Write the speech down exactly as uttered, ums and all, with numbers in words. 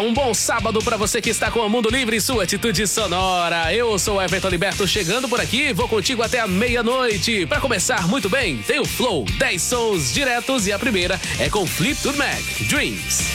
um bom sábado pra você que está com o Mundo Livre e sua atitude sonora. Eu sou o Everton Liberto chegando por aqui, vou contigo até a meia-noite. Pra começar muito bem, tem o Flow, dez sons diretos e a primeira é com Fleetwood Mac, Dreams.